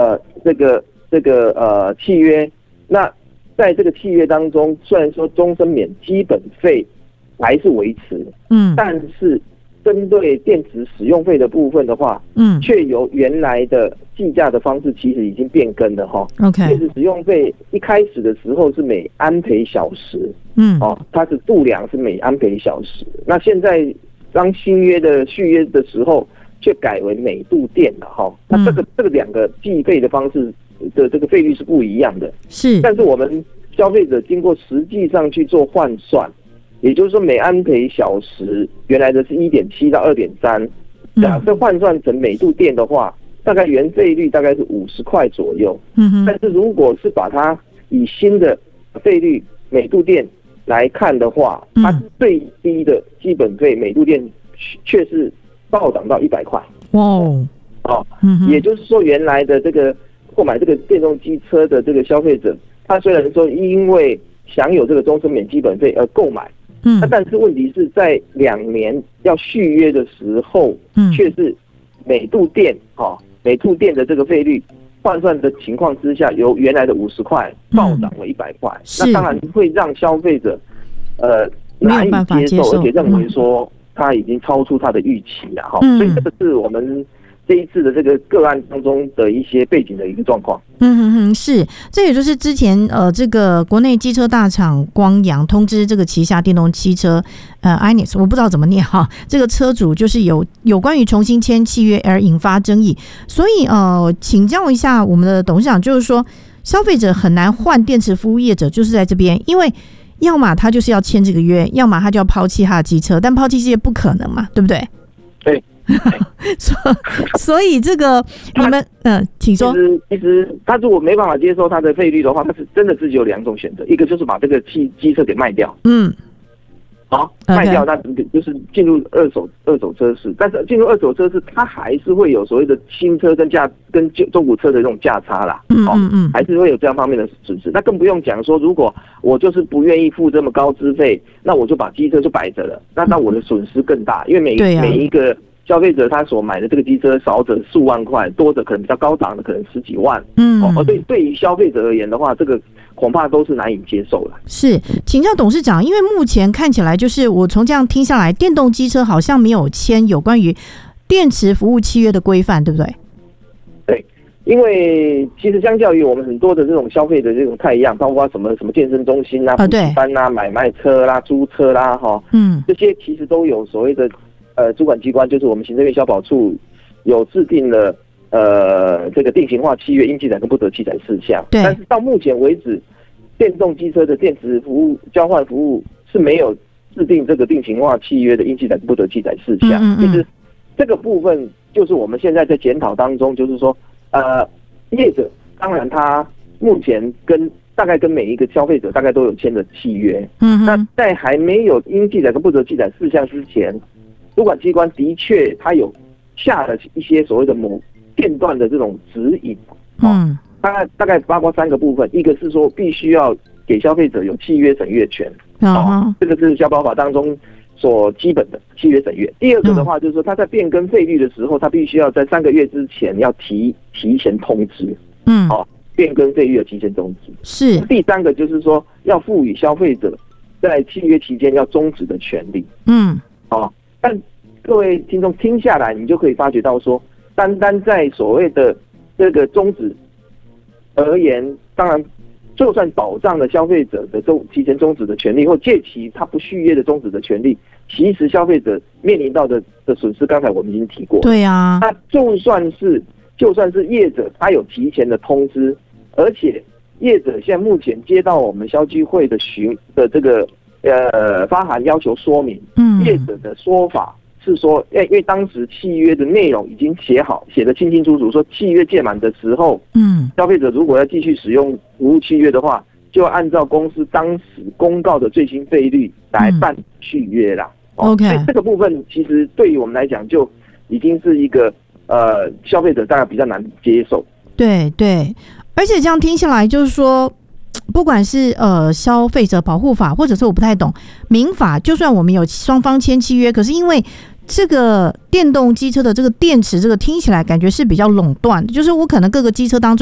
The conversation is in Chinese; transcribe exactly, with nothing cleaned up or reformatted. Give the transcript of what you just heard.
呃这个这个呃契约，那在这个契约当中，虽然说终身免基本费还是维持，嗯，但是针对电池使用费的部分的话，嗯，却由原来的计价的方式其实已经变更了哈。OK， 电池使用费一开始的时候是每安培小时，嗯，哦，它是度量是每安培小时，那现在当新约的续约的时候，却改为每度电了哈。那这个这个两个计费的方式的这个费率是不一样的，是。但是我们消费者经过实际上去做换算，也就是说每安培小时原来的是 一点七 到 二点三， 假设换算成每度电的话，大概原费率大概是五十块左右。嗯，但是如果是把它以新的费率每度电来看的话，它最低的基本费每度电却是暴涨到一百块。哇哦，哦，也就是说原来的这个购买这个电动机车的这个消费者，他虽然说因为享有这个终身免基本费而购买，嗯，但是问题是在两年要续约的时候，嗯，却是每度电哦，每度电的这个费率换算的情况之下，由原来的五十块暴涨为一百块，那当然会让消费者呃难以接受，而且认为说他已经超出他的预期了哈，嗯，所以这个是我们这一次的这个个案当中的一些背景的一个状况。 嗯哼哼，是，这也就是之前呃，这个国内机车大厂光阳通知这个旗下电动汽车呃 I N I S， 我不知道怎么念哈，这个车主就是有有关于重新签契约而引发争议，所以呃，请教一下我们的董事长，就是说消费者很难换电池服务业者，就是在这边，因为要么他就是要签这个约，要么他就要抛弃他的机车，但抛弃这些不可能嘛，对不对？ 对。 所所以这个你们嗯，请说。 其实其实他如果没办法接受他的费率的话，他是真的只有两种选择，一个就是把这个汽机车给卖掉，嗯，好，卖掉，那就是进入二手二手车市。但是进入二手车市，它还是会有所谓的新车跟价跟中古车的这种价差啦，嗯嗯嗯，还是会有这样方面的损失。那更不用讲说，如果我就是不愿意付这么高资费，那我就把机车就摆着了，那那我的损失更大，因为每、啊、每一个消费者他所买的这个机车少者数万块，多者可能比较高档的可能十几万，嗯，哦，对，对于消费者而言的话，这个恐怕都是难以接受了。 是，请教董事长，因为目前看起来就是我从这样听下来，电动机车好像没有签有关于电池服务契约的规范，对不对？ 对，因为其实相较于我们很多的这种消费的这种太一样，包括什么什么健身中心啊、补习班啊、买卖车啦、租车啦，哈，嗯，这些其实都有所谓的。呃，主管机关就是我们行政院消保处有制定了呃这个定型化契约应记载跟不得记载事项，对。但是到目前为止，电动机车的电池服务交换服务是没有制定这个定型化契约的应记载跟不得记载事项。嗯嗯嗯，其实这个部分就是我们现在在检讨当中，就是说呃业者当然他目前跟大概跟每一个消费者大概都有签的契约，嗯，那在还没有应记载跟不得记载事项之前，主管机关的确，它有下了一些所谓的某片段的这种指引，嗯，大概大概包括三个部分，一个是说必须要给消费者有契约审阅权，哦，这个是消保法当中所基本的契约审阅。第二个的话，就是说他在变更费率的时候，他必须要在三个月之前要提提前通知，嗯，哦，变更费率的提前通知是。第三个就是说要赋予消费者在契约期间要终止的权利，嗯，哦。但各位听众听下来，你就可以发觉到说，单单在所谓的这个终止而言，当然，就算保障了消费者的终提前终止的权利，或借期他不续约的终止的权利，其实消费者面临到的的损失，刚才我们已经提过。 对啊， 那就算是就算是业者他有提前的通知，而且业者现在目前接到我们消基会的询的这个。呃，发函要求说明，嗯，业者的说法是说，因为当时契约的内容已经写好，写得清清楚楚，说契约届满的时候，嗯，消费者如果要继续使用服务契约的话，就要按照公司当时公告的最新费率来办续约啦。嗯、OK， 所以这个部分其实对于我们来讲，就已经是一个呃消费者大概比较难接受。 对对，而且这样听下来，就是说。不管是呃消费者保护法，或者是我不太懂民法，就算我们有双方签契约，可是因为这个电动机车的这个电池，这个听起来感觉是比较垄断的，就是我可能各个机车当中。